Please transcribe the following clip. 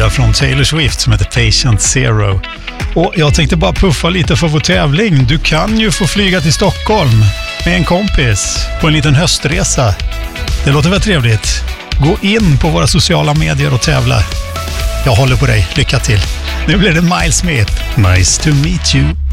låtar från Taylor Swift som heter Patient Zero. Och jag tänkte bara puffa lite för vår tävling. Du kan ju få flyga till Stockholm med en kompis på en liten höstresa. Det låter väl trevligt? Gå in på våra sociala medier och tävla. Jag håller på dig. Lycka till. Nu blir det Miles Smith. Nice to meet you.